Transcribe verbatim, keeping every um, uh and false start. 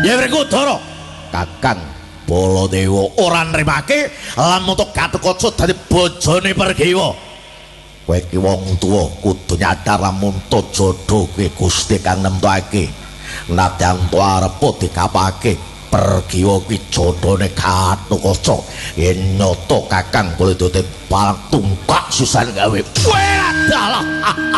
Ya Werkudara, Kakang Baladewa ora nrimake lamun tok Gatotkaca dadi bojone Pergiwa. Kowe iki wong tuwa kudu nyadar lamun jodho kuwi Gusti kang nemtokake. Nadyan to arep dikapake Pergiwa kuwi jodhone Gatotkaca. Yen nyoto Kakang Baladewa palang tungkak susah gawe. Kowe adalah